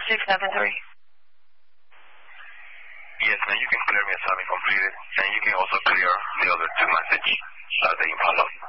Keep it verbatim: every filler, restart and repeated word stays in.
six seven three. Yes, ma'am, you can clear me assignment completed, and you can also clear the other two messages, uh, the Impala.